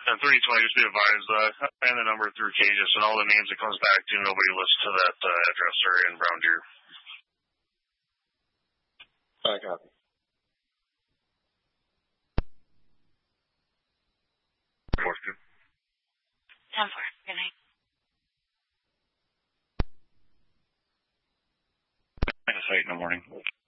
And 3020, just be advised, and the number through Cages, and all the names it comes back to, nobody lists to that address area in Brown Deer. I copy. 4-2. 10-4. Good night. Site in the morning.